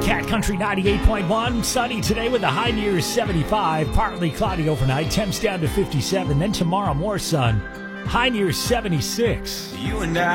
Cat Country 98.1. Sunny today with a high near 75. Partly cloudy overnight. Temps down to 57. Then tomorrow more sun. High near 76. You and I